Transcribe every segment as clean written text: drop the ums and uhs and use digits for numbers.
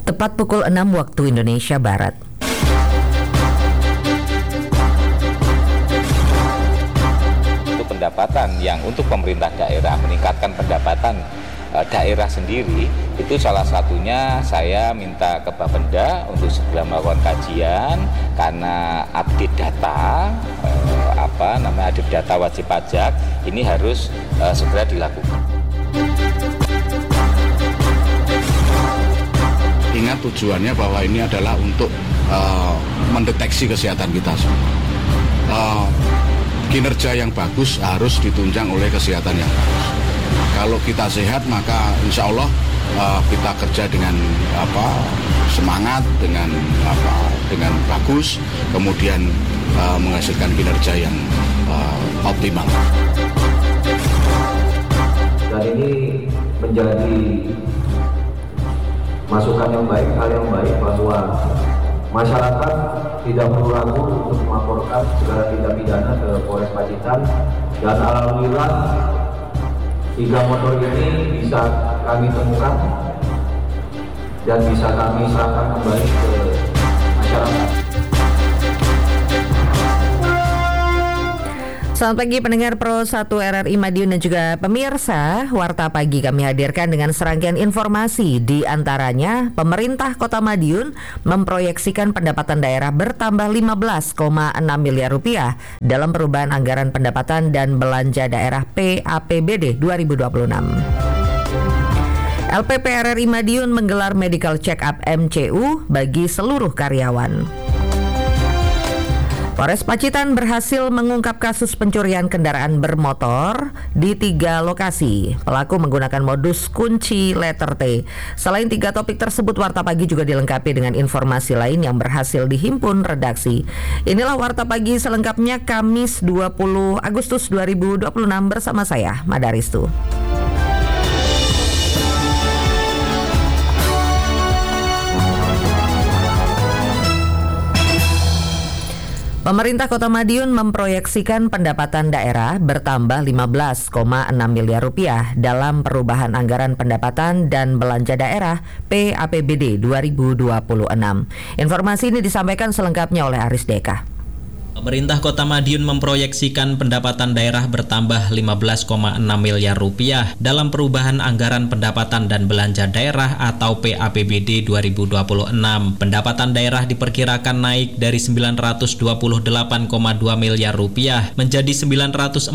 tepat pukul 6 waktu Indonesia Barat. Untuk pendapatan yang untuk pemerintah daerah, meningkatkan pendapatan daerah sendiri, itu salah satunya saya minta ke Bapenda untuk segera melakukan kajian karena update data, update data wajib pajak ini harus segera dilakukan. Ingat tujuannya bahwa ini adalah untuk mendeteksi kesehatan kita semua. Kinerja yang bagus harus ditunjang oleh kesehatan yang bagus. Kalau kita sehat maka insya Allah kita kerja dengan semangat, dengan bagus, kemudian menghasilkan kinerja yang optimal. Dan ini menjadi masukan yang baik, hal yang baik bahwa masyarakat tidak perlu ragu untuk melaporkan segala tindak pidana ke Polres Pacitan, dan alhamdulillah 3 motor ini bisa kami temukan dan bisa kami serahkan kembali ke masyarakat. Selamat pagi pendengar Pro 1 RRI Madiun dan juga pemirsa. Warta Pagi kami hadirkan dengan serangkaian informasi. Di antaranya, pemerintah Kota Madiun memproyeksikan pendapatan daerah bertambah 15,6 miliar rupiah dalam perubahan anggaran pendapatan dan belanja daerah PAPBD 2026. LPP RRI Madiun menggelar medical check-up MCU bagi seluruh karyawan. Polres Pacitan berhasil mengungkap kasus pencurian kendaraan bermotor di 3 lokasi. Pelaku menggunakan modus kunci letter T. Selain 3 topik tersebut, Warta Pagi juga dilengkapi dengan informasi lain yang berhasil dihimpun redaksi. Inilah Warta Pagi selengkapnya Kamis 20 Agustus 2026 bersama saya, Madaristu. Pemerintah Kota Madiun memproyeksikan pendapatan daerah bertambah 15,6 miliar rupiah dalam perubahan anggaran pendapatan dan belanja daerah PAPBD 2026. Informasi ini disampaikan selengkapnya oleh Aris Deka. Pemerintah Kota Madiun memproyeksikan pendapatan daerah bertambah 15,6 miliar rupiah dalam perubahan anggaran pendapatan dan belanja daerah atau PAPBD 2026. Pendapatan daerah diperkirakan naik dari 928,2 miliar rupiah menjadi 943,8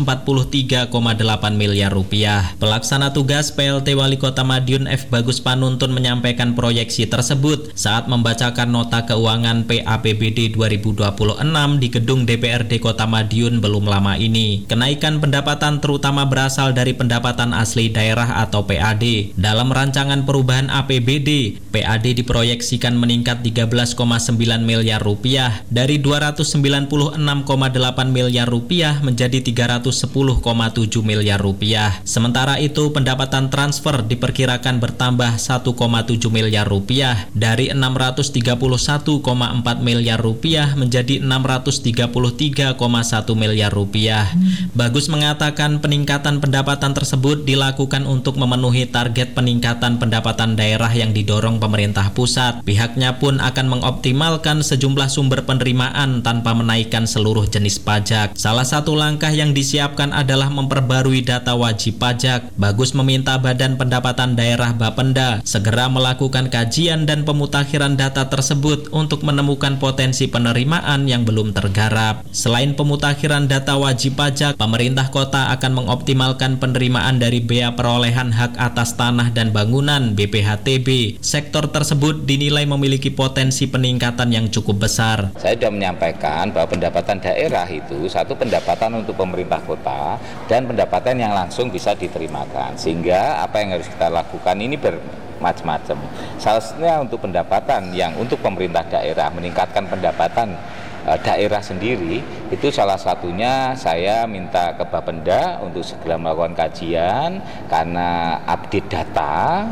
miliar rupiah. Pelaksana tugas PLT Wali Kota Madiun F. Bagus Panuntun menyampaikan proyeksi tersebut saat membacakan nota keuangan PAPBD 2026 di gedung DPRD Kota Madiun belum lama ini. Kenaikan pendapatan terutama berasal dari pendapatan asli daerah atau PAD. Dalam rancangan perubahan APBD, PAD diproyeksikan meningkat 13,9 miliar rupiah dari 296,8 miliar rupiah menjadi 310,7 miliar rupiah. Sementara itu, pendapatan transfer diperkirakan bertambah 1,7 miliar rupiah dari 631,4 miliar rupiah menjadi 633,1 miliar rupiah. Bagus mengatakan peningkatan pendapatan tersebut dilakukan untuk memenuhi target peningkatan pendapatan daerah yang didorong pemerintah pusat. Pihaknya pun akan mengoptimalkan sejumlah sumber penerimaan tanpa menaikkan seluruh jenis pajak. Salah satu langkah yang disiapkan adalah memperbarui data wajib pajak. Bagus meminta Badan Pendapatan Daerah Bapenda segera melakukan kajian dan pemutakhiran data tersebut untuk menemukan potensi penerimaan yang belum tergarap. Selain pemutakhiran data wajib pajak, pemerintah kota akan mengoptimalkan penerimaan dari bea perolehan hak atas tanah dan bangunan (BPHTB). Sektor tersebut dinilai memiliki potensi peningkatan yang cukup besar. Saya sudah menyampaikan bahwa pendapatan daerah itu satu pendapatan untuk pemerintah kota dan pendapatan yang langsung bisa diterimakan. Sehingga apa yang harus kita lakukan ini bermacam-macam. Salah satunya untuk pendapatan yang untuk pemerintah daerah, meningkatkan pendapatan daerah sendiri, itu salah satunya saya minta ke Bapenda untuk segera melakukan kajian karena update data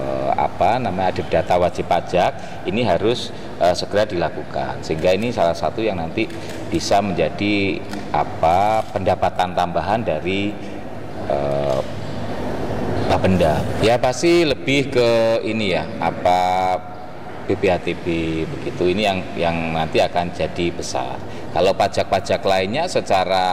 update data wajib pajak ini harus segera dilakukan, sehingga ini salah satu yang nanti bisa menjadi pendapatan tambahan dari Bapenda. Ya pasti lebih ke ini ya, BPHTB begitu. Ini yang nanti akan jadi besar. Kalau pajak-pajak lainnya secara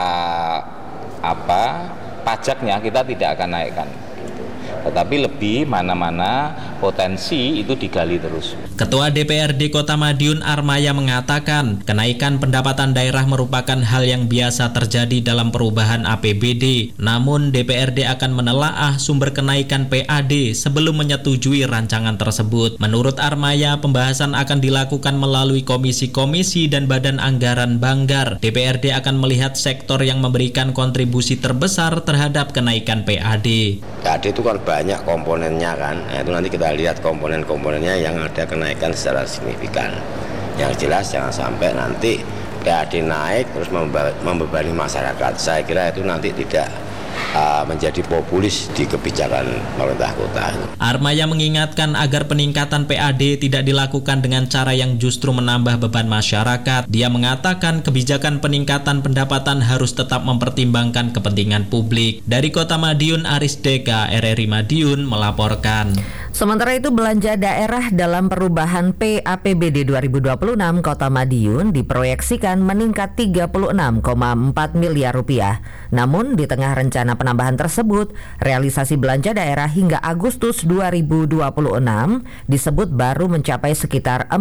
pajaknya kita tidak akan naikkan. Tetapi lebih mana-mana potensi itu digali terus. Ketua DPRD Kota Madiun Armaya mengatakan, kenaikan pendapatan daerah merupakan hal yang biasa terjadi dalam perubahan APBD. Namun DPRD akan menelaah sumber kenaikan PAD sebelum menyetujui rancangan tersebut. Menurut Armaya, pembahasan akan dilakukan melalui komisi-komisi dan badan anggaran Banggar. DPRD akan melihat sektor yang memberikan kontribusi terbesar terhadap kenaikan PAD. PAD itu kan banyak komponennya kan, nah, itu nanti kita lihat komponen-komponennya yang ada kenaikan secara signifikan. Yang jelas jangan sampai nanti PAD naik terus membebani masyarakat. Saya kira itu nanti tidak menjadi populis di kebijakan pemerintah kota. Armaya mengingatkan agar peningkatan PAD tidak dilakukan dengan cara yang justru menambah beban masyarakat. Dia mengatakan kebijakan peningkatan pendapatan harus tetap mempertimbangkan kepentingan publik. Dari Kota Madiun, Aris Deka, RRI Madiun melaporkan. Sementara itu belanja daerah dalam perubahan PAPBD 2026 Kota Madiun diproyeksikan meningkat 36,4 miliar rupiah. Namun di tengah rencana penambahan tersebut, realisasi belanja daerah hingga Agustus 2026 disebut baru mencapai sekitar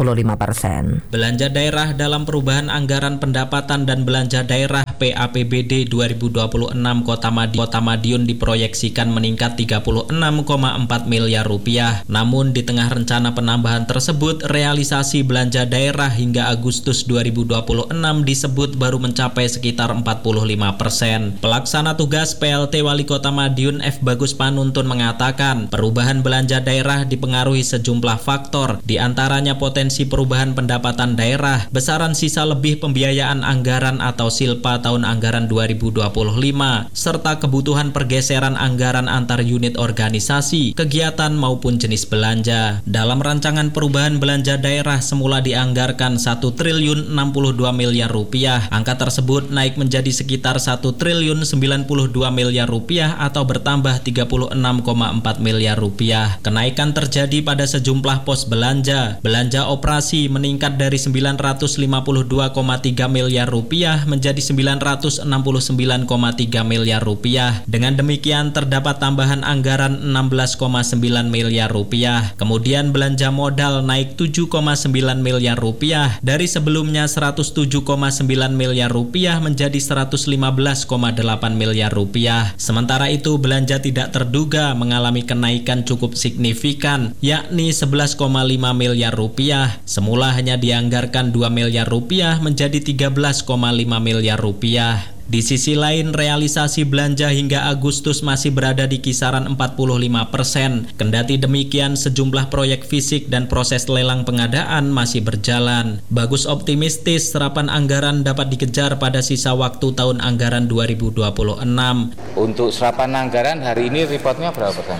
45%. Belanja daerah dalam perubahan anggaran pendapatan dan belanja daerah PAPBD 2026 Kota Madiun diproyeksikan meningkat 36,4 miliar rupiah. Namun di tengah rencana penambahan tersebut, realisasi belanja daerah hingga Agustus 2026 disebut baru mencapai sekitar 45%. Pelaksana tugas PLT Wali Kota Madiun F. Bagus Panuntun mengatakan, perubahan belanja daerah dipengaruhi sejumlah faktor, di antaranya potensi perubahan pendapatan daerah, besaran sisa lebih pembiayaan anggaran atau silpa tahun anggaran 2025, serta kebutuhan pergeseran anggaran antar unit organisasi, kegiatan maupun jenis belanja. Dalam rancangan perubahan belanja daerah semula dianggarkan 1 triliun 62 miliar rupiah. Angka tersebut naik menjadi sekitar 1 triliun 92 miliar rupiah atau bertambah 36,4 miliar rupiah. Kenaikan terjadi pada sejumlah pos belanja. Belanja operasi meningkat dari 952,3 miliar rupiah menjadi 969,3 miliar rupiah. Dengan demikian terdapat tambahan anggaran 16,9 miliar rupiah. Kemudian belanja modal naik 7,9 miliar rupiah dari sebelumnya 107,9 miliar rupiah menjadi 115,8 miliar rupiah. Sementara itu belanja tidak terduga mengalami kenaikan cukup signifikan, yakni 11,5 miliar rupiah. Semula hanya dianggarkan 2 miliar rupiah menjadi 13,5 miliar rupiah. Di sisi lain, realisasi belanja hingga Agustus masih berada di kisaran 45%. Kendati demikian, sejumlah proyek fisik dan proses lelang pengadaan masih berjalan. Bagus optimistis serapan anggaran dapat dikejar pada sisa waktu tahun anggaran 2026. Untuk serapan anggaran hari ini reportnya berapa persen?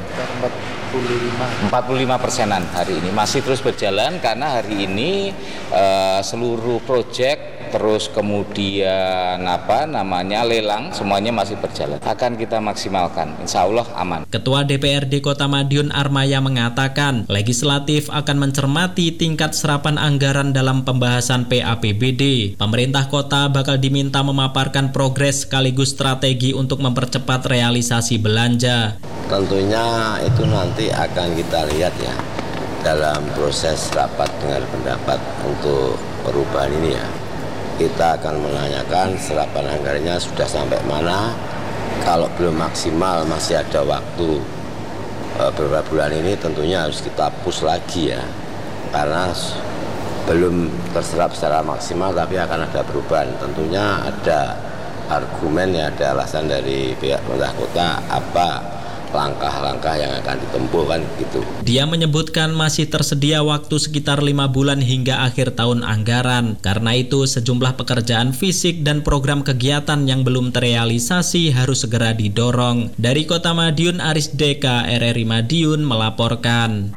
45%-an hari ini masih terus berjalan karena hari ini seluruh proyek terus kemudian lelang semuanya masih berjalan. Akan kita maksimalkan, insya Allah aman. Ketua DPRD Kota Madiun Armaya mengatakan, legislatif akan mencermati tingkat serapan anggaran dalam pembahasan PAPBD. Pemerintah kota bakal diminta memaparkan progres sekaligus strategi untuk mempercepat realisasi belanja. Tentunya itu nanti akan kita lihat ya dalam proses rapat dengar pendapat untuk perubahan ini ya. Kita akan menanyakan serapan anggarannya sudah sampai mana. Kalau belum maksimal masih ada waktu beberapa bulan ini, tentunya harus kita push lagi ya, karena belum terserap secara maksimal tapi akan ada perubahan. Tentunya ada argumen ya, ada alasan dari pihak pemerintah kota apa langkah-langkah yang akan ditempuh kan gitu. Dia menyebutkan masih tersedia waktu sekitar 5 bulan hingga akhir tahun anggaran. Karena itu sejumlah pekerjaan fisik dan program kegiatan yang belum terrealisasi harus segera didorong. Dari Kota Madiun, Aris Deka, RRI Madiun melaporkan.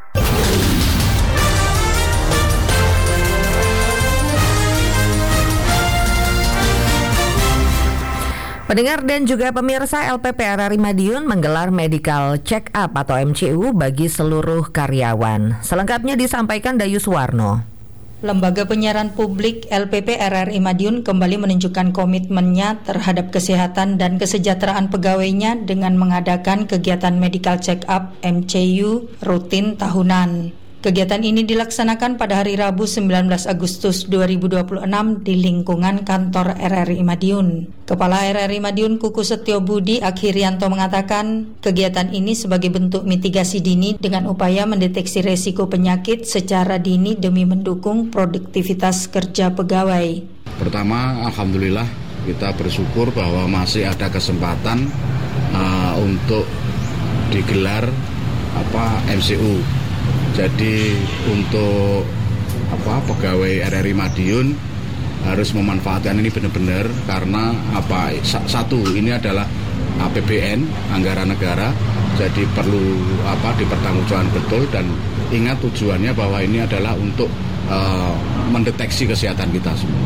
Pendengar dan juga pemirsa, LPP RRI Madiun menggelar medical check up atau MCU bagi seluruh karyawan. Selengkapnya disampaikan Dayus Warno. Lembaga Penyiaran Publik LPP RRI Madiun kembali menunjukkan komitmennya terhadap kesehatan dan kesejahteraan pegawainya dengan mengadakan kegiatan medical check up MCU rutin tahunan. Kegiatan ini dilaksanakan pada hari Rabu 19 Agustus 2026 di lingkungan kantor RRI Madiun. Kepala RRI Madiun Kuku Setio Budi Akhirianto mengatakan, kegiatan ini sebagai bentuk mitigasi dini dengan upaya mendeteksi resiko penyakit secara dini demi mendukung produktivitas kerja pegawai. Pertama, alhamdulillah kita bersyukur bahwa masih ada kesempatan untuk digelar MCU. Jadi untuk pegawai RRI Madiun harus memanfaatkan ini benar-benar karena satu, ini adalah APBN, anggaran negara, jadi perlu dipertanggungjawabkan betul, dan ingat tujuannya bahwa ini adalah untuk mendeteksi kesehatan kita semua.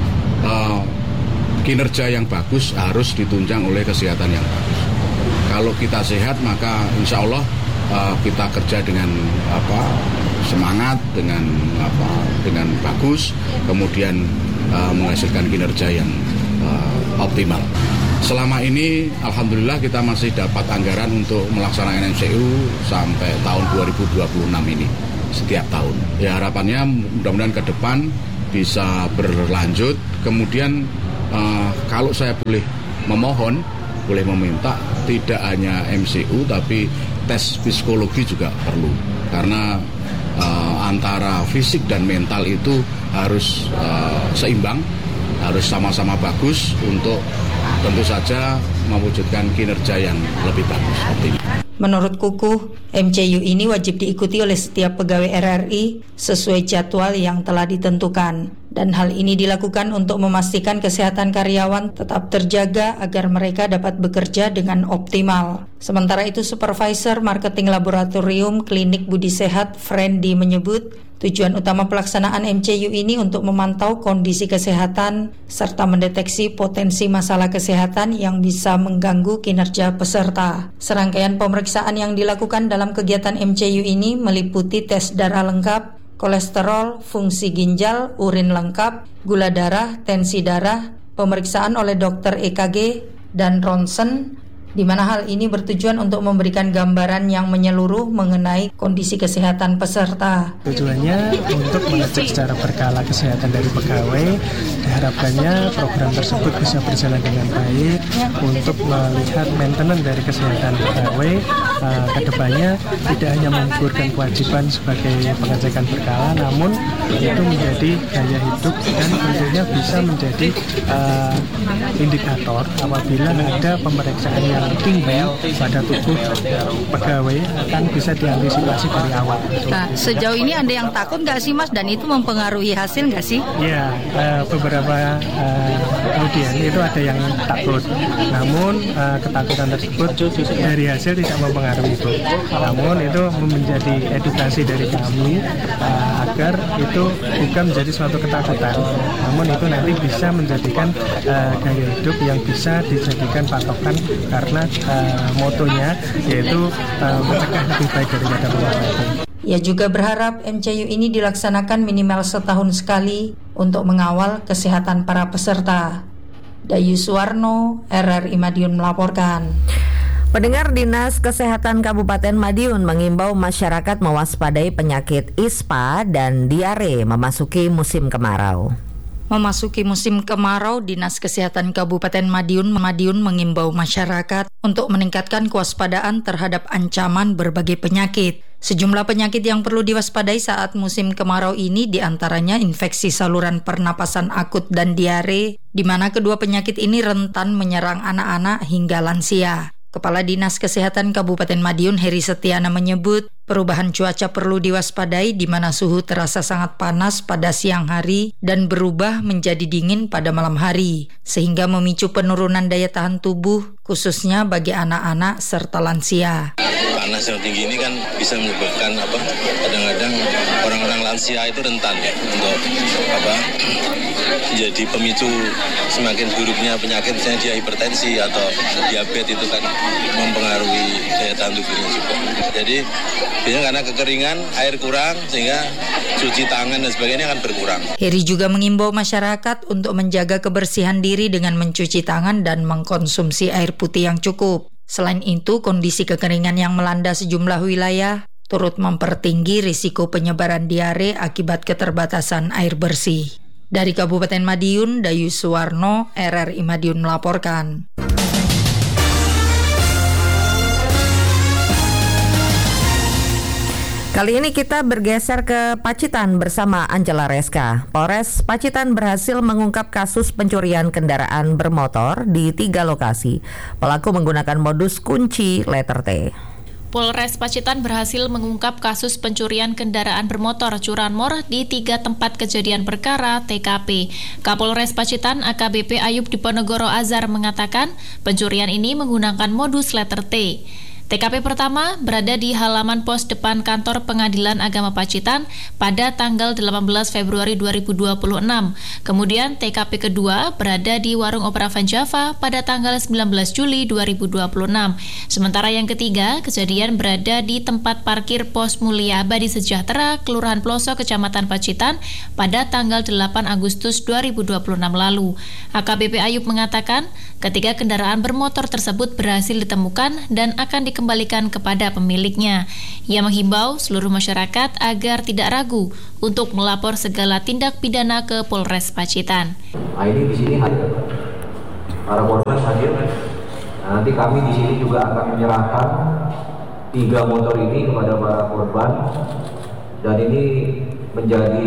Kinerja yang bagus harus ditunjang oleh kesehatan yang bagus. Kalau kita sehat, maka insya Allah kita kerja dengan semangat, dengan bagus, kemudian menghasilkan kinerja yang optimal. Selama ini alhamdulillah kita masih dapat anggaran untuk melaksanakan MCU sampai tahun 2026 ini setiap tahun. Ya, harapannya mudah-mudahan ke depan bisa berlanjut. Kemudian kalau saya boleh memohon, boleh meminta, tidak hanya MCU tapi tes psikologi juga perlu, karena antara fisik dan mental itu harus seimbang, harus sama-sama bagus untuk tentu saja mewujudkan kinerja yang lebih bagus. Menurut Kukuh, MCU ini wajib diikuti oleh setiap pegawai RRI sesuai jadwal yang telah ditentukan. Dan hal ini dilakukan untuk memastikan kesehatan karyawan tetap terjaga agar mereka dapat bekerja dengan optimal. Sementara itu, Supervisor Marketing Laboratorium Klinik Budi Sehat, Friendly, menyebut tujuan utama pelaksanaan MCU ini untuk memantau kondisi kesehatan serta mendeteksi potensi masalah kesehatan yang bisa mengganggu kinerja peserta. Serangkaian pemeriksaan yang dilakukan dalam kegiatan MCU ini meliputi tes darah lengkap, kolesterol, fungsi ginjal, urin lengkap, gula darah, tensi darah, pemeriksaan oleh dokter EKG dan ronsen, di mana hal ini bertujuan untuk memberikan gambaran yang menyeluruh mengenai kondisi kesehatan peserta. Tujuannya untuk mengecek secara berkala kesehatan dari pegawai. Diharapkannya program tersebut bisa berjalan dengan baik untuk melihat maintenance dari kesehatan pegawai. Kedepannya tidak hanya mengukurkan kewajiban sebagai pengecekan berkala, namun itu menjadi gaya hidup dan tentunya bisa menjadi indikator apabila ada pemeriksaan yang tinggi pada tubuh pegawai akan bisa diantisipasi dari awal. Nah, sejauh ini ada yang takut nggak sih Mas, dan itu mempengaruhi hasil nggak sih? Ya, beberapa kemudian itu ada yang takut, namun ketakutan tersebut dari hasil tidak mempengaruhi itu. Namun itu menjadi edukasi dari kami agar itu bukan menjadi suatu ketakutan, namun itu nanti bisa menjadikan gaya hidup yang bisa dijadikan patokan, karena motonya yaitu mencegah lebih baik daripada mengobati. Ia juga berharap MCU ini dilaksanakan minimal setahun sekali untuk mengawal kesehatan para peserta. Dayus Warno, RRI Madiun melaporkan. Pendengar, Dinas Kesehatan Kabupaten Madiun mengimbau masyarakat mewaspadai penyakit ISPA dan diare memasuki musim kemarau. Memasuki musim kemarau, Dinas Kesehatan Kabupaten Madiun mengimbau masyarakat untuk meningkatkan kewaspadaan terhadap ancaman berbagai penyakit. Sejumlah penyakit yang perlu diwaspadai saat musim kemarau ini diantaranya infeksi saluran pernapasan akut dan diare, di mana kedua penyakit ini rentan menyerang anak-anak hingga lansia. Kepala Dinas Kesehatan Kabupaten Madiun, Heri Setiana, menyebut Perubahan cuaca perlu diwaspadai di mana suhu terasa sangat panas pada siang hari dan berubah menjadi dingin pada malam hari, sehingga memicu penurunan daya tahan tubuh, khususnya bagi anak-anak serta lansia. Panas yang tinggi ini kan bisa menyebabkan kadang-kadang orang-orang lansia itu rentan ya untuk jadi pemicu semakin buruknya penyakit, misalnya dia hipertensi atau diabetes, itu kan mempengaruhi daya tahan tubuhnya juga. Jadi biasanya karena kekeringan, air kurang, sehingga cuci tangan dan sebagainya akan berkurang. Heri juga mengimbau masyarakat untuk menjaga kebersihan diri dengan mencuci tangan dan mengkonsumsi air putih yang cukup. Selain itu, kondisi kekeringan yang melanda sejumlah wilayah turut mempertinggi risiko penyebaran diare akibat keterbatasan air bersih. Dari Kabupaten Madiun, Dayus Suwarno, RRI Madiun melaporkan. Kali ini kita bergeser ke Pacitan bersama Angela Reska. Polres Pacitan berhasil mengungkap kasus pencurian kendaraan bermotor di 3 lokasi. Pelaku menggunakan modus kunci letter T. Polres Pacitan berhasil mengungkap kasus pencurian kendaraan bermotor curanmor di 3 tempat kejadian perkara TKP. Kapolres Pacitan AKBP Ayub Diponegoro Azhar mengatakan pencurian ini menggunakan modus letter T. TKP pertama berada di halaman pos depan kantor Pengadilan Agama Pacitan pada tanggal 18 Februari 2026. Kemudian TKP kedua berada di Warung Opera Van Java pada tanggal 19 Juli 2026. Sementara yang ketiga, kejadian berada di tempat parkir Pos Mulia Abadi Sejahtera, Kelurahan Ploso, Kecamatan Pacitan pada tanggal 8 Agustus 2026 lalu. AKBP Ayub mengatakan, ketiga kendaraan bermotor tersebut berhasil ditemukan dan akan dikembalikan kepada pemiliknya. Ia menghimbau seluruh masyarakat agar tidak ragu untuk melapor segala tindak pidana ke Polres Pacitan. Nah, ini di sini hadir, para korban hadir. Nah, nanti kami di sini juga akan menyerahkan 3 motor ini kepada para korban, dan ini menjadi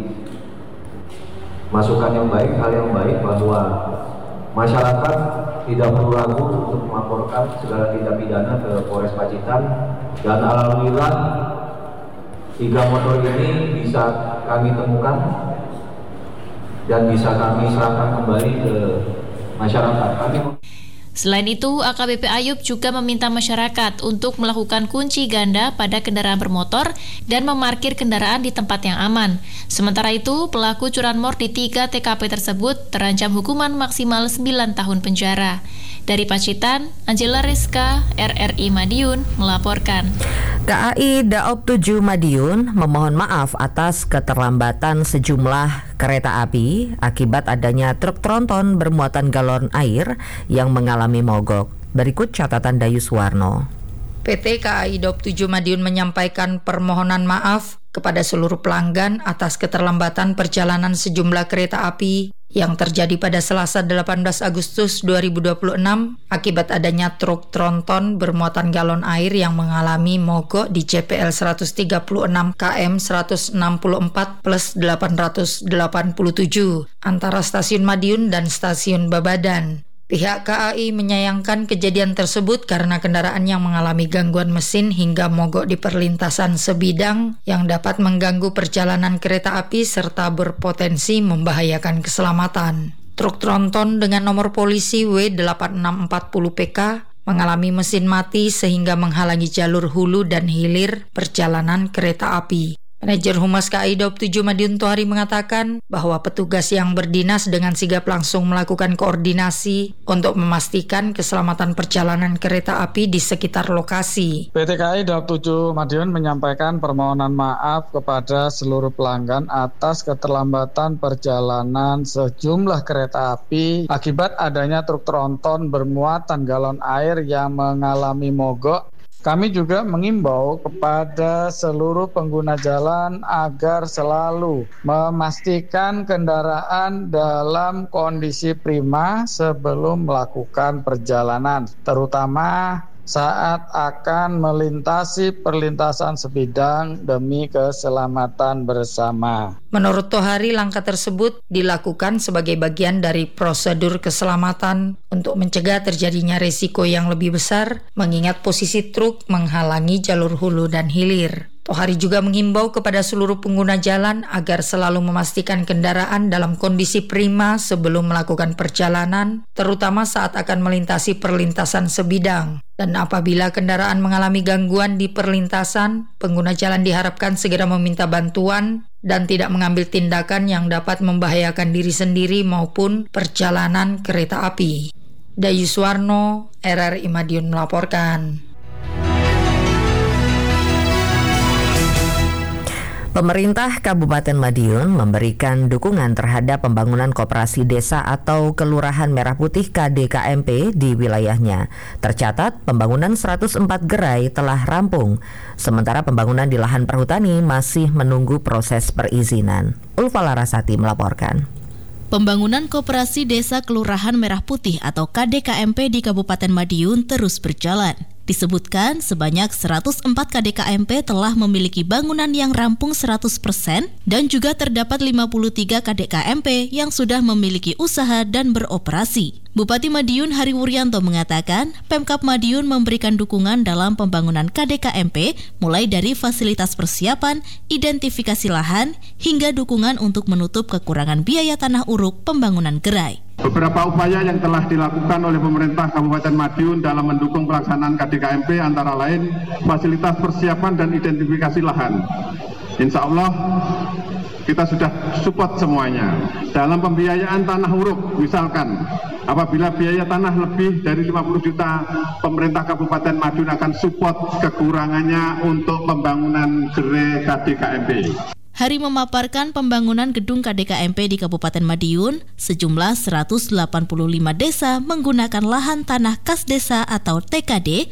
masukan yang baik, hal yang baik bahwa masyarakat tidak perlu ragu untuk melaporkan segala tindak pidana ke Polres Pacitan, dan alhamdulillah 3 motor ini bisa kami temukan dan bisa kami serahkan kembali ke masyarakat. Selain itu, AKBP Ayub juga meminta masyarakat untuk melakukan kunci ganda pada kendaraan bermotor dan memarkir kendaraan di tempat yang aman. Sementara itu, pelaku curanmor di 3 TKP tersebut terancam hukuman maksimal 9 tahun penjara. Dari Pacitan, Angela Reska, RRI Madiun melaporkan. KAI Daop 7 Madiun memohon maaf atas keterlambatan sejumlah kereta api akibat adanya truk tronton bermuatan galon air yang mengalami mogok. Berikut catatan Dayus Warno. PT KAI Daop 7 Madiun menyampaikan permohonan maaf kepada seluruh pelanggan atas keterlambatan perjalanan sejumlah kereta api yang terjadi pada Selasa 18 Agustus 2026 akibat adanya truk tronton bermuatan galon air yang mengalami mogok di CPL 136 km 164 plus 887 antara Stasiun Madiun dan Stasiun Babadan. Pihak KAI menyayangkan kejadian tersebut karena kendaraan yang mengalami gangguan mesin hingga mogok di perlintasan sebidang yang dapat mengganggu perjalanan kereta api serta berpotensi membahayakan keselamatan. Truk tronton dengan nomor polisi W8640PK mengalami mesin mati sehingga menghalangi jalur hulu dan hilir perjalanan kereta api. Manajer Humas KAI Daop 7 Madiun Tohari mengatakan bahwa petugas yang berdinas dengan sigap langsung melakukan koordinasi untuk memastikan keselamatan perjalanan kereta api di sekitar lokasi. PT KAI Daop 7 Madiun menyampaikan permohonan maaf kepada seluruh pelanggan atas keterlambatan perjalanan sejumlah kereta api akibat adanya truk tronton bermuatan galon air yang mengalami mogok. Kami juga mengimbau kepada seluruh pengguna jalan agar selalu memastikan kendaraan dalam kondisi prima sebelum melakukan perjalanan, terutama saat akan melintasi perlintasan sebidang demi keselamatan bersama. Menurut Tohari, langkah tersebut dilakukan sebagai bagian dari prosedur keselamatan untuk mencegah terjadinya risiko yang lebih besar, mengingat posisi truk menghalangi jalur hulu dan hilir. Tohari juga menghimbau kepada seluruh pengguna jalan agar selalu memastikan kendaraan dalam kondisi prima sebelum melakukan perjalanan, terutama saat akan melintasi perlintasan sebidang. Dan apabila kendaraan mengalami gangguan di perlintasan, pengguna jalan diharapkan segera meminta bantuan dan tidak mengambil tindakan yang dapat membahayakan diri sendiri maupun perjalanan kereta api. Dayuswarno, RRI Madiun melaporkan. Pemerintah Kabupaten Madiun memberikan dukungan terhadap pembangunan koperasi desa atau Kelurahan Merah Putih KDKMP di wilayahnya. Tercatat pembangunan 104 gerai telah rampung, sementara pembangunan di lahan perhutani masih menunggu proses perizinan. Ulfa Larasati melaporkan. Pembangunan koperasi desa Kelurahan Merah Putih atau KDKMP di Kabupaten Madiun terus berjalan. Disebutkan sebanyak 104 KDKMP telah memiliki bangunan yang rampung 100% dan juga terdapat 53 KDKMP yang sudah memiliki usaha dan beroperasi. Bupati Madiun Hari Wuryanto mengatakan, Pemkab Madiun memberikan dukungan dalam pembangunan KDKMP mulai dari fasilitas persiapan, identifikasi lahan, hingga dukungan untuk menutup kekurangan biaya tanah uruk pembangunan gerai. Beberapa upaya yang telah dilakukan oleh pemerintah Kabupaten Madiun dalam mendukung pelaksanaan KDKMP antara lain fasilitas persiapan dan identifikasi lahan. Insya Allah kita sudah support semuanya. Dalam pembiayaan tanah uruk, misalkan apabila biaya tanah lebih dari 50 juta, pemerintah Kabupaten Madiun akan support kekurangannya untuk pembangunan gerai KDKMP. Hari memaparkan pembangunan gedung KDKMP di Kabupaten Madiun, sejumlah 185 desa menggunakan lahan tanah kas desa atau TKD,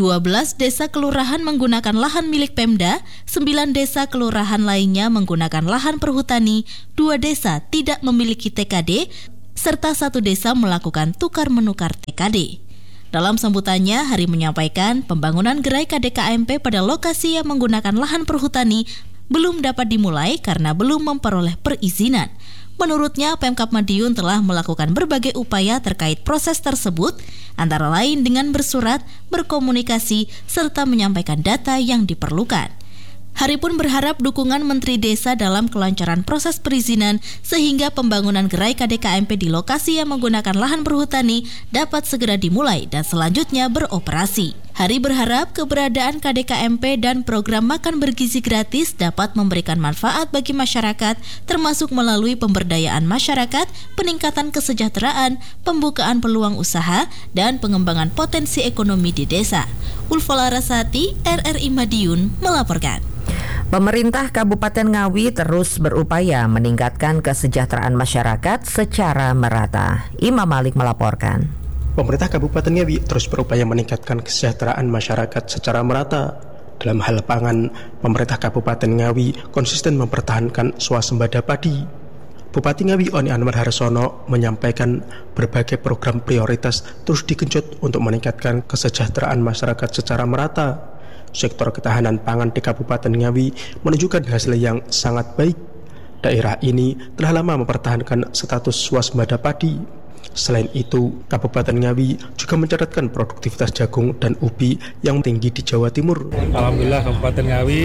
12 desa kelurahan menggunakan lahan milik Pemda, 9 desa kelurahan lainnya menggunakan lahan perhutani, 2 desa tidak memiliki TKD, serta 1 desa melakukan tukar-menukar TKD. Dalam sambutannya, Hari menyampaikan pembangunan gerai KDKMP pada lokasi yang menggunakan lahan perhutani belum dapat dimulai karena belum memperoleh perizinan. Menurutnya, Pemkab Madiun telah melakukan berbagai upaya terkait proses tersebut, antara lain dengan bersurat, berkomunikasi, serta menyampaikan data yang diperlukan. Hari pun berharap dukungan Menteri Desa dalam kelancaran proses perizinan sehingga pembangunan gerai KDKMP di lokasi yang menggunakan lahan perhutani dapat segera dimulai dan selanjutnya beroperasi. Hari berharap keberadaan KDKMP dan program makan bergizi gratis dapat memberikan manfaat bagi masyarakat, termasuk melalui pemberdayaan masyarakat, peningkatan kesejahteraan, pembukaan peluang usaha, dan pengembangan potensi ekonomi di desa. Ulfa Larasati, RRI Madiun melaporkan. Pemerintah Kabupaten Ngawi terus berupaya meningkatkan kesejahteraan masyarakat secara merata. Imam Malik melaporkan. Pemerintah Kabupaten Ngawi terus berupaya meningkatkan kesejahteraan masyarakat secara merata. Dalam hal pangan, pemerintah Kabupaten Ngawi konsisten mempertahankan swasembada padi. Bupati Ngawi Oni Anwar Harsono menyampaikan berbagai program prioritas terus digenjot untuk meningkatkan kesejahteraan masyarakat secara merata. Sektor ketahanan pangan di Kabupaten Ngawi menunjukkan hasil yang sangat baik. Daerah ini telah lama mempertahankan status swasembada padi. Selain itu, Kabupaten Ngawi juga mencatatkan produktivitas jagung dan ubi yang tinggi di Jawa Timur. Alhamdulillah Kabupaten Ngawi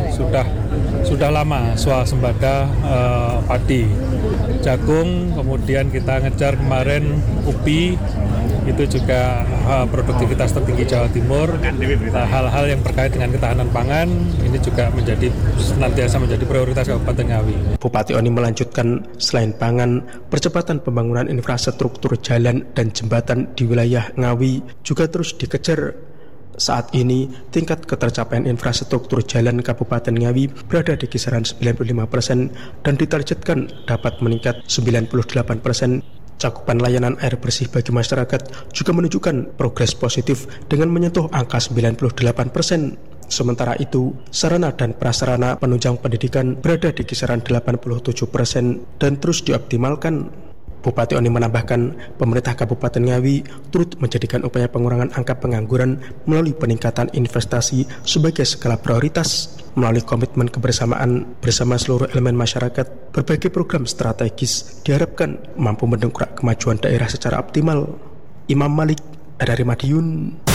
sudah lama swasembada padi. Jagung, kemudian kita ngejar kemarin ubi, itu juga produktivitas tertinggi Jawa Timur. Nah, hal-hal yang terkait dengan ketahanan pangan ini juga senantiasa menjadi prioritas Kabupaten Ngawi. Bupati Oni melanjutkan, selain pangan, percepatan pembangunan infrastruktur jalan dan jembatan di wilayah Ngawi juga terus dikejar. Saat ini, tingkat ketercapaian infrastruktur jalan Kabupaten Ngawi berada di kisaran 95% dan ditargetkan dapat meningkat 98%. Cakupan layanan air bersih bagi masyarakat juga menunjukkan progres positif dengan menyentuh angka 98%. Sementara itu, sarana dan prasarana penunjang pendidikan berada di kisaran 87% dan terus dioptimalkan. Bupati Oni menambahkan, pemerintah Kabupaten Ngawi turut menjadikan upaya pengurangan angka pengangguran melalui peningkatan investasi sebagai skala prioritas. Melalui komitmen kebersamaan bersama seluruh elemen masyarakat, berbagai program strategis diharapkan mampu mendongkrak kemajuan daerah secara optimal. Imam Malik, RRI Madiun.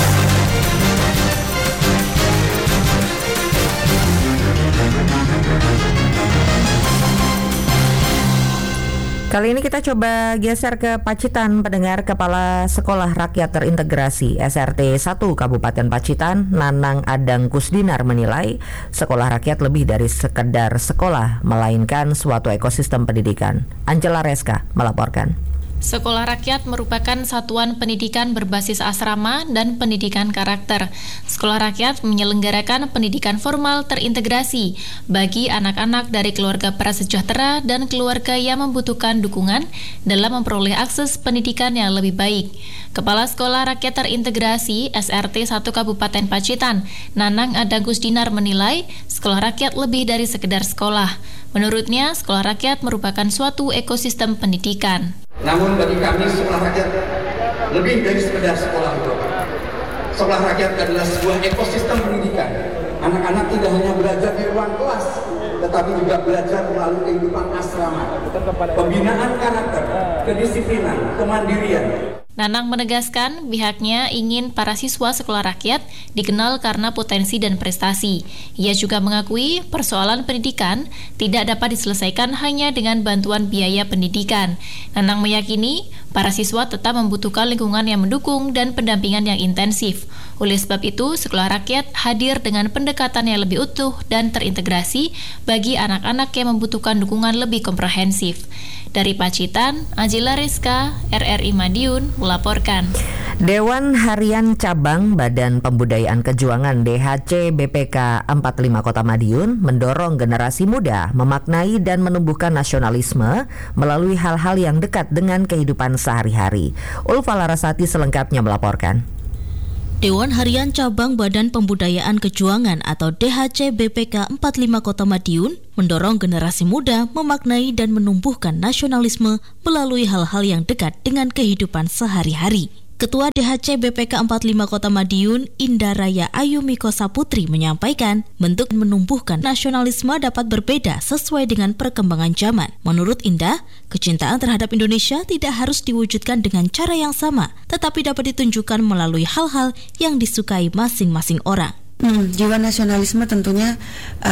Kali ini kita coba geser ke Pacitan. Pendengar, Kepala Sekolah Rakyat Terintegrasi SRT 1 Kabupaten Pacitan, Nanang Adang Kusdinar menilai sekolah rakyat lebih dari sekedar sekolah, melainkan suatu ekosistem pendidikan. Angela Reska melaporkan. Sekolah rakyat merupakan satuan pendidikan berbasis asrama dan pendidikan karakter. Sekolah rakyat menyelenggarakan pendidikan formal terintegrasi bagi anak-anak dari keluarga prasejahtera dan keluarga yang membutuhkan dukungan dalam memperoleh akses pendidikan yang lebih baik. Kepala Sekolah Rakyat Terintegrasi SRT 1 Kabupaten Pacitan, Nanang Adang Kusdinar menilai sekolah rakyat lebih dari sekedar sekolah. Menurutnya, sekolah rakyat merupakan suatu ekosistem pendidikan. Namun bagi kami sekolah rakyat lebih dari sekedar sekolah itu. Sekolah rakyat adalah sebuah ekosistem pendidikan. Anak-anak tidak hanya belajar di ruang kelas, tetapi juga belajar melalui kehidupan asrama, pembinaan karakter, kedisiplinan, kemandirian. Nanang menegaskan pihaknya ingin para siswa sekolah rakyat dikenal karena potensi dan prestasi. Ia juga mengakui persoalan pendidikan tidak dapat diselesaikan hanya dengan bantuan biaya pendidikan. Nanang meyakini para siswa tetap membutuhkan lingkungan yang mendukung dan pendampingan yang intensif. Oleh sebab itu, sekolah rakyat hadir dengan pendekatan yang lebih utuh dan terintegrasi bagi anak-anak yang membutuhkan dukungan lebih komprehensif. Dari Pacitan, Angela Reska, RRI Madiun melaporkan. Dewan Harian Cabang Badan Pembudayaan Kejuangan DHC BPK 45 Kota Madiun mendorong generasi muda memaknai dan menumbuhkan nasionalisme melalui hal-hal yang dekat dengan kehidupan sehari-hari. Ulfa Larasati selengkapnya melaporkan. Dewan Harian Cabang Badan Pembudayaan Kejuangan atau DHC BPK 45 Kota Madiun mendorong generasi muda memaknai dan menumbuhkan nasionalisme melalui hal-hal yang dekat dengan kehidupan sehari-hari. Ketua DHC BPK 45 Kota Madiun, Indaraya Ayumiko Saputri menyampaikan, bentuk menumbuhkan nasionalisme dapat berbeda sesuai dengan perkembangan zaman. Menurut Indah, kecintaan terhadap Indonesia tidak harus diwujudkan dengan cara yang sama, tetapi dapat ditunjukkan melalui hal-hal yang disukai masing-masing orang. Jiwa nasionalisme tentunya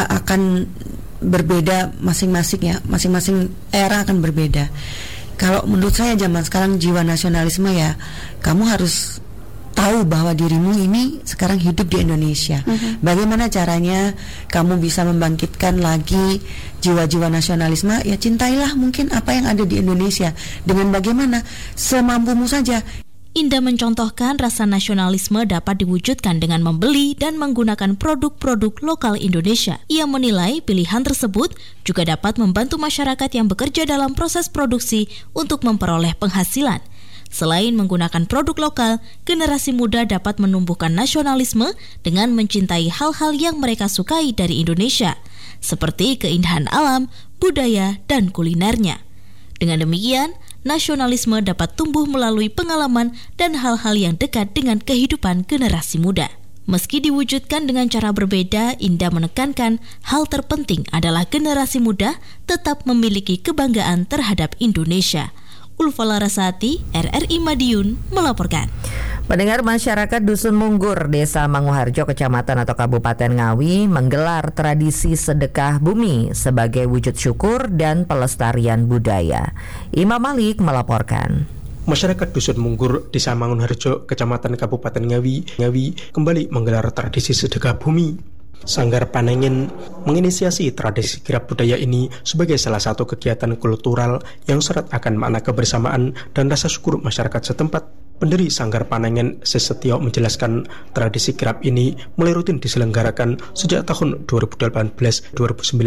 akan berbeda masing-masing ya, masing-masing era akan berbeda. Kalau menurut saya zaman sekarang jiwa nasionalisme ya, kamu harus tahu bahwa dirimu ini sekarang hidup di Indonesia. Bagaimana caranya kamu bisa membangkitkan lagi jiwa-jiwa nasionalisme? Ya cintailah mungkin apa yang ada di Indonesia. Dengan bagaimana? Semampumu saja. Indah mencontohkan rasa nasionalisme dapat diwujudkan dengan membeli dan menggunakan produk-produk lokal Indonesia. Ia menilai pilihan tersebut juga dapat membantu masyarakat yang bekerja dalam proses produksi untuk memperoleh penghasilan. Selain menggunakan produk lokal, generasi muda dapat menumbuhkan nasionalisme dengan mencintai hal-hal yang mereka sukai dari Indonesia, seperti keindahan alam, budaya, dan kulinernya. Dengan demikian, nasionalisme dapat tumbuh melalui pengalaman dan hal-hal yang dekat dengan kehidupan generasi muda. Meski diwujudkan dengan cara berbeda, Indah menekankan hal terpenting adalah generasi muda tetap memiliki kebanggaan terhadap Indonesia. Ulfa Larasati, RRI Madiun melaporkan. Pendengar, masyarakat Dusun Munggur, Desa Manguharjo, Kecamatan atau Kabupaten Ngawi menggelar tradisi sedekah bumi sebagai wujud syukur dan pelestarian budaya. Imam Malik melaporkan. Masyarakat Dusun Munggur, Desa Manguharjo, Kecamatan Kabupaten Ngawi kembali menggelar tradisi sedekah bumi. Sanggar Panengen menginisiasi tradisi kirap budaya ini sebagai salah satu kegiatan kultural yang syarat akan makna kebersamaan dan rasa syukur masyarakat setempat. Pendiri Sanggar Panengen, Sesetio, menjelaskan tradisi kirap ini mulai rutin diselenggarakan sejak tahun 2018-2019.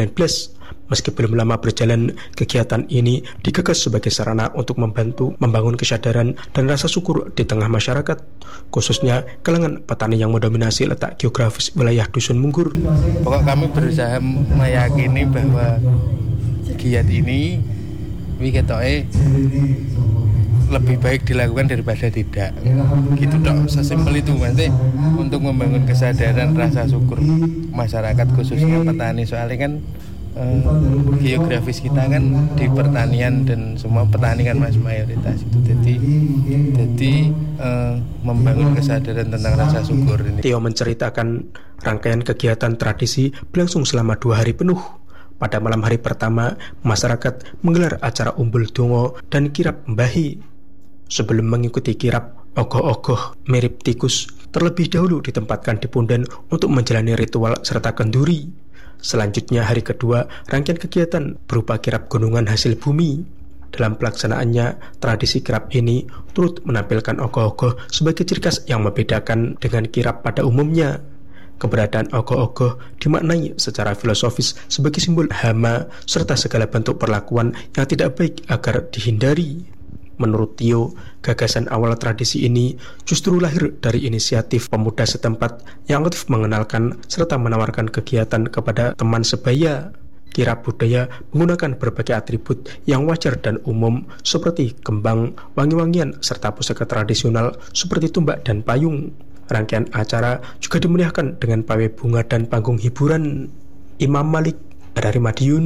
Meski belum lama berjalan, kegiatan ini digagas sebagai sarana untuk membantu membangun kesadaran dan rasa syukur di tengah masyarakat, khususnya kalangan petani yang mendominasi letak geografis wilayah Dusun Munggur. Pokok kami berusaha meyakini bahwa giat ini tapi ketoke lebih baik dilakukan daripada tidak. Gitu dok, sesimpel itu nanti untuk membangun kesadaran rasa syukur masyarakat khususnya petani, soalnya kan geografis kita kan di pertanian dan semua petani kan mayoritas itu, jadi membangun kesadaran tentang rasa syukur ini. Tio menceritakan rangkaian kegiatan tradisi berlangsung selama 2 hari penuh. Pada malam hari pertama, masyarakat menggelar acara umbul dongo dan kirap mbahi. Sebelum mengikuti kirap, ogoh-ogoh mirip tikus terlebih dahulu ditempatkan di punden untuk menjalani ritual serta kenduri. Selanjutnya hari kedua, rangkaian kegiatan berupa kirap gunungan hasil bumi. Dalam pelaksanaannya, tradisi kirap ini turut menampilkan ogoh-ogoh sebagai ciri khas yang membedakan dengan kirap pada umumnya. Keberadaan ogoh-ogoh dimaknai secara filosofis sebagai simbol hama serta segala bentuk perlakuan yang tidak baik agar dihindari. Menurut Tio, gagasan awal tradisi ini justru lahir dari inisiatif pemuda setempat yang aktif mengenalkan serta menawarkan kegiatan kepada teman sebaya. Kirap budaya menggunakan berbagai atribut yang wajar dan umum seperti kembang, wangi-wangian, serta pusaka tradisional seperti tumbak dan payung. Rangkaian acara juga dimeriahkan dengan pawai bunga dan panggung hiburan. Imam Malik dari Madiun.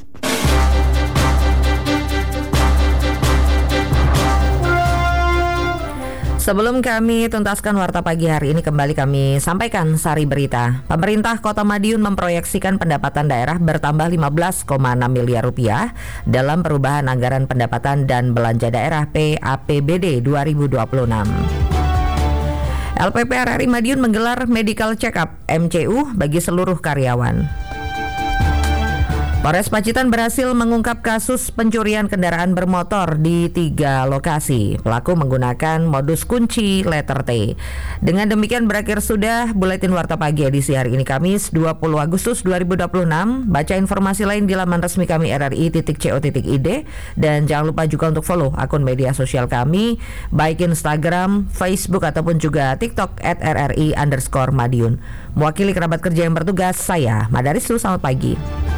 Sebelum kami tuntaskan warta pagi hari ini, kembali kami sampaikan sari berita. Pemerintah Kota Madiun memproyeksikan pendapatan daerah bertambah 15,6 miliar rupiah dalam perubahan anggaran pendapatan dan belanja daerah PAPBD 2026. LPP RRI Madiun menggelar medical check-up MCU bagi seluruh karyawan. Polres Pacitan berhasil mengungkap kasus pencurian kendaraan bermotor di 3 lokasi. Pelaku menggunakan modus kunci letter T. Dengan demikian berakhir sudah Buletin Warta Pagi edisi hari ini Kamis 20 Agustus 2026. Baca informasi lain di laman resmi kami rri.co.id dan jangan lupa juga untuk follow akun media sosial kami baik Instagram, Facebook ataupun juga TikTok @rri_Madiun. Mewakili kerabat kerja yang bertugas, saya Madaris, selamat pagi.